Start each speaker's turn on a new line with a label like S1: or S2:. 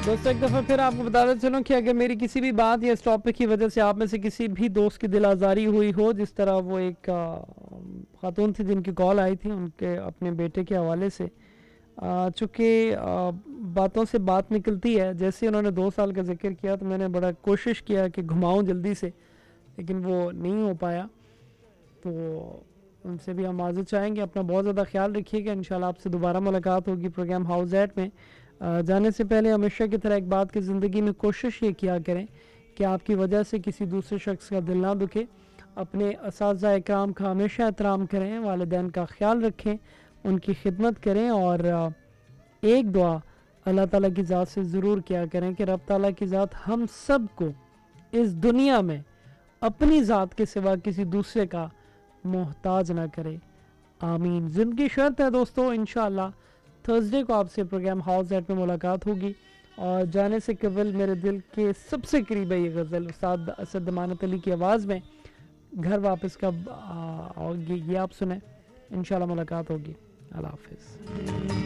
S1: دوستو ایک دفعہ پھر آپ کو بتاتا چلوں کہ اگر میری کسی بھی بات یا اس ٹاپک کی وجہ سے آپ میں سے کسی بھی دوست کی دل آزاری ہوئی ہو، جس طرح وہ ایک خاتون تھی جن کی کال آئی تھی ان کے اپنے بیٹے کے حوالے سے، چونکہ باتوں سے بات نکلتی ہے، جیسے انہوں نے 2 سال کا ذکر کیا تو میں نے بڑا کوشش کیا کہ گھماؤں جلدی سے، لیکن وہ نہیں ہو پایا. تو ان سے بھی ہم معذرت چاہیں گے. اپنا بہت زیادہ خیال رکھیے گا. انشاءاللہ آپ سے دوبارہ ملاقات ہوگی پروگرام ہاؤس ایٹ میں. جانے سے پہلے ہمیشہ کی طرح ایک بات کہ زندگی میں کوشش یہ کیا کریں کہ آپ کی وجہ سے کسی دوسرے شخص کا دل نہ دکھے. اپنے اساتذہ اکرام کا ہمیشہ احترام کریں، والدین کا خیال رکھیں، ان کی خدمت کریں، اور ایک دعا اللہ تعالیٰ کی ذات سے ضرور کیا کریں کہ رب تعالیٰ کی ذات ہم سب کو اس دنیا میں اپنی ذات کے سوا کسی دوسرے کا محتاج نہ کرے. آمین. زندگی شرط ہے دوستو. انشاءاللہ تھرسڈے کو آپ سے پروگرام ہاؤس ایٹ میں ملاقات ہوگی. اور جانے سے قبل میرے دل کے سب سے قریب ہے یہ غزل استاد اسد ضمانت علی کی آواز میں، گھر واپس کب آؤگی یہ آپ سنیں. انشاءاللہ ملاقات ہوگی. اللہ حافظ.